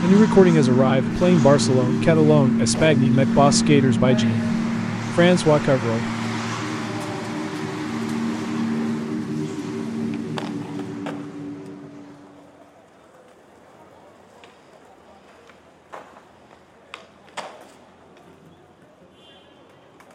A new recording has arrived, playing Barcelone, Catalone, Espagni, Met Boss Skaters by Gene. Francois Cargro.